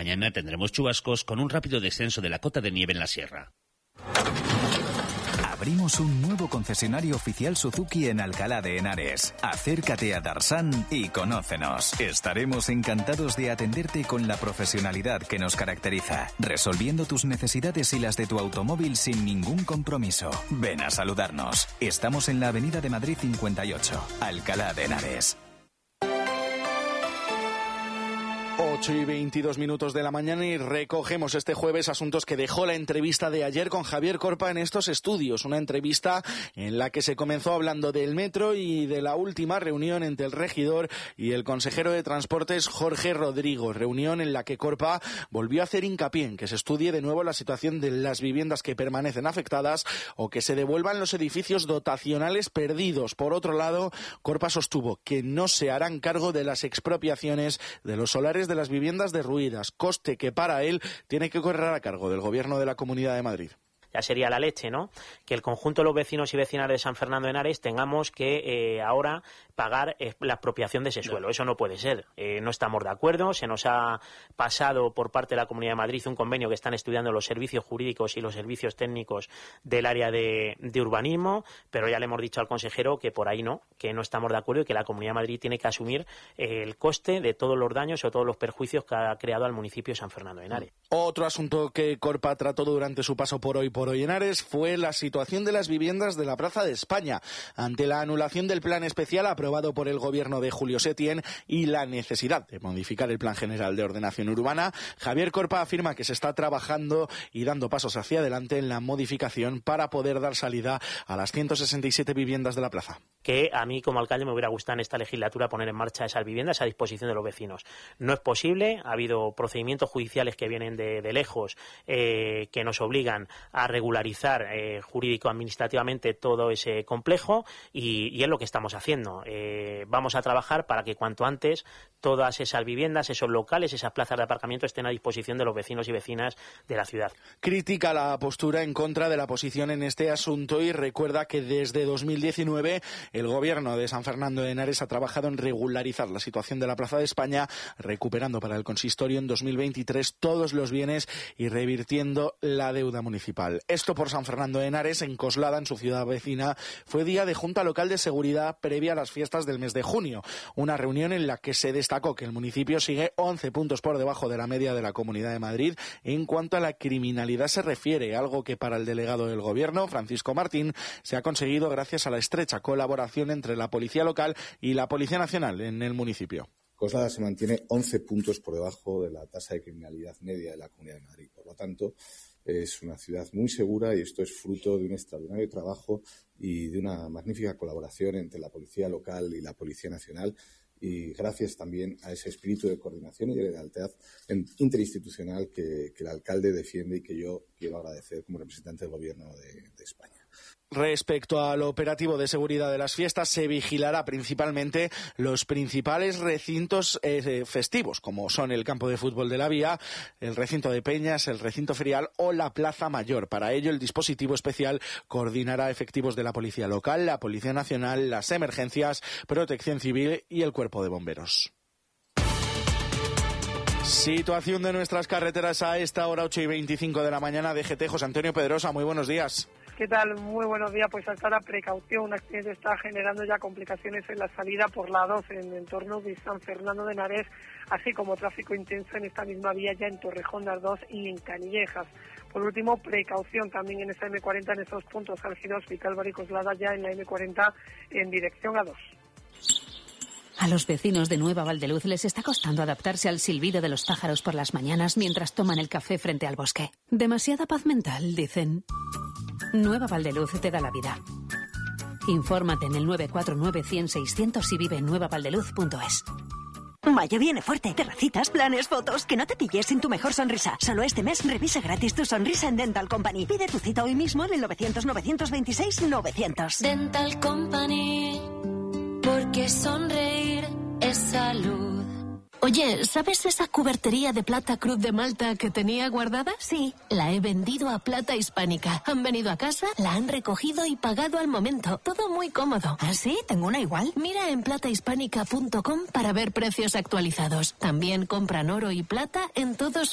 Mañana tendremos chubascos con un rápido descenso de la cota de nieve en la sierra. Abrimos un nuevo concesionario oficial Suzuki en Alcalá de Henares. Acércate a Darsan y conócenos. Estaremos encantados de atenderte con la profesionalidad que nos caracteriza, resolviendo tus necesidades y las de tu automóvil sin ningún compromiso. Ven a saludarnos. Estamos en la Avenida de Madrid 58, Alcalá de Henares. 8:22 de la mañana y recogemos este jueves asuntos que dejó la entrevista de ayer con Javier Corpa en estos estudios. Una entrevista en la que se comenzó hablando del metro y de la última reunión entre el regidor y el consejero de Transportes, Jorge Rodrigo. Reunión en la que Corpa volvió a hacer hincapié en que se estudie de nuevo la situación de las viviendas que permanecen afectadas o que se devuelvan los edificios dotacionales perdidos. Por otro lado, Corpa sostuvo que no se harán cargo de las expropiaciones de los solares de las viviendas derruidas, coste que para él tiene que correr a cargo del Gobierno de la Comunidad de Madrid. Ya sería la leche, ¿no? Que el conjunto de los vecinos y vecinales de San Fernando de Henares tengamos que ahora pagar la expropiación de ese suelo. Eso no puede ser. No estamos de acuerdo. Se nos ha pasado por parte de la Comunidad de Madrid un convenio que están estudiando los servicios jurídicos y los servicios técnicos del área de urbanismo, pero ya le hemos dicho al consejero que por ahí no, que no estamos de acuerdo y que la Comunidad de Madrid tiene que asumir el coste de todos los daños o todos los perjuicios que ha creado al municipio de San Fernando de Henares. Otro asunto que Corpa trató durante su paso por Hoy Henares fue la situación de las viviendas de la Plaza de España ante la anulación del plan especial aprobado por el gobierno de Julio Setién y la necesidad de modificar el Plan General de Ordenación Urbana. Javier Corpa afirma que se está trabajando y dando pasos hacia adelante en la modificación para poder dar salida a las 167 viviendas de la plaza. Que a mí como alcalde me hubiera gustado en esta legislatura poner en marcha esas viviendas a disposición de los vecinos. No es posible, ha habido procedimientos judiciales que vienen de lejos que nos obligan a regularizar jurídico-administrativamente todo ese complejo y es lo que estamos haciendo. Vamos a trabajar para que cuanto antes todas esas viviendas, esos locales, esas plazas de aparcamiento estén a disposición de los vecinos y vecinas de la ciudad. Critica la postura en contra de la oposición en este asunto y recuerda que desde 2019 el gobierno de San Fernando de Henares ha trabajado en regularizar la situación de la Plaza de España, recuperando para el consistorio en 2023 todos los bienes y revirtiendo la deuda municipal. Esto por San Fernando de Henares. En Coslada, en su ciudad vecina, fue día de Junta Local de Seguridad previa a las fiestas del mes de junio. Una reunión en la que se destacó que el municipio sigue 11 puntos por debajo de la media de la Comunidad de Madrid en cuanto a la criminalidad se refiere, algo que para el delegado del Gobierno, Francisco Martín, se ha conseguido gracias a la estrecha colaboración entre la Policía Local y la Policía Nacional en el municipio. Coslada se mantiene 11 puntos por debajo de la tasa de criminalidad media de la Comunidad de Madrid. Por lo tanto, es una ciudad muy segura y esto es fruto de un extraordinario trabajo y de una magnífica colaboración entre la Policía Local y la Policía Nacional y gracias también a ese espíritu de coordinación y de lealtad interinstitucional que el alcalde defiende y que yo quiero agradecer como representante del Gobierno de España. Respecto al operativo de seguridad de las fiestas, se vigilará principalmente los principales recintos festivos, como son el campo de fútbol de la Vía, el recinto de Peñas, el recinto ferial o la Plaza Mayor. Para ello, el dispositivo especial coordinará efectivos de la Policía Local, la Policía Nacional, las emergencias, Protección Civil y el Cuerpo de Bomberos. Situación de nuestras carreteras a esta hora, 8:25 de la mañana. DGT, José Antonio Pedrosa, muy buenos días. ¿Qué tal? Muy buenos días. Pues hasta ahora precaución. Un accidente está generando ya complicaciones en la salida por la 2 en el entorno de San Fernando de Henares, así como tráfico intenso en esta misma vía ya en Torrejón de Ardoz y en Canillejas. Por último, precaución también en esa M40 en esos puntos álgidos, Vicálvaro y Coslada, ya en la M40 en dirección a 2. A los vecinos de Nueva Valdeluz les está costando adaptarse al silbido de los pájaros por las mañanas mientras toman el café frente al bosque. Demasiada paz mental, dicen. Nueva Valdeluz te da la vida. Infórmate en el 949-100-600 y vive en nuevavaldeluz.es. Mayo viene fuerte. Terracitas, planes, fotos. Que no te pilles sin tu mejor sonrisa. Solo este mes revisa gratis tu sonrisa en Dental Company. Pide tu cita hoy mismo en el 900-926-900. Dental Company, porque sonreír es salud. Oye, ¿sabes esa cubertería de plata Cruz de Malta que tenía guardada? Sí. La he vendido a Plata Hispánica. Han venido a casa, la han recogido y pagado al momento. Todo muy cómodo. ¿Ah, sí? ¿Tengo una igual? Mira en platahispánica.com para ver precios actualizados. También compran oro y plata en todos